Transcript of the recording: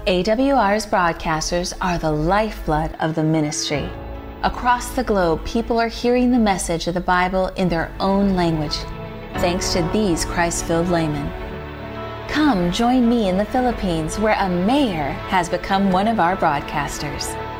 AWR's broadcasters are the lifeblood of the ministry. Across the globe, people are hearing the message of the Bible in their own language, thanks to these Christ-filled laymen. Come join me in the Philippines, where a mayor has become one of our broadcasters.